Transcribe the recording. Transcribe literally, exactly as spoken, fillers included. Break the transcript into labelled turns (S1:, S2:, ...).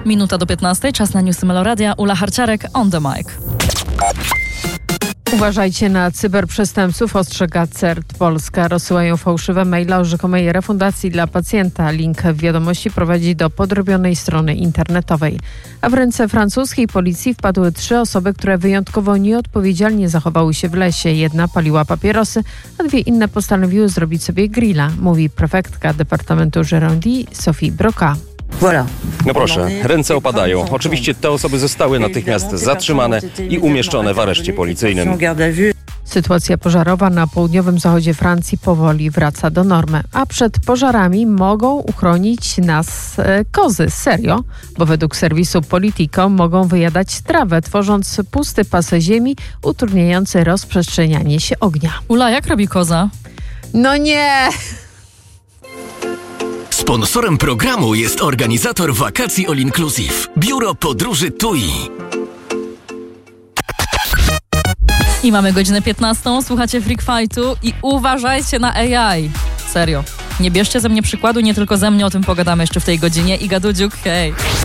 S1: Minuta do piętnastej, czas na newsy Meloradia. Ula Harciarek, on the mic.
S2: Uważajcie na cyberprzestępców, ostrzega C E R T Polska. Rozsyłają fałszywe maile o rzekomej refundacji dla pacjenta. Link w wiadomości prowadzi do podrobionej strony internetowej. A w ręce francuskiej policji wpadły trzy osoby, które wyjątkowo nieodpowiedzialnie zachowały się w lesie. Jedna paliła papierosy, a dwie inne postanowiły zrobić sobie grilla, mówi prefektka Departamentu Gironde Sophie Broca.
S3: Voilà.
S4: No proszę, ręce opadają. Oczywiście te osoby zostały natychmiast zatrzymane i umieszczone w areszcie policyjnym.
S2: Sytuacja pożarowa na południowym zachodzie Francji powoli wraca do normy, a przed pożarami mogą uchronić nas e, kozy. Serio? Bo według serwisu Politico mogą wyjadać trawę, tworząc pusty pas ziemi utrudniający rozprzestrzenianie się ognia.
S1: Ula, jak robi koza?
S2: No nie!
S5: Sponsorem programu jest organizator wakacji All Inclusive. Biuro Podróży T U I.
S1: I mamy godzinę piętnastą, słuchacie Freak Fightu i uważajcie na A I. Serio. Nie bierzcie ze mnie przykładu, nie tylko ze mnie, o tym pogadamy jeszcze w tej godzinie. Iga Dudziuk, hej.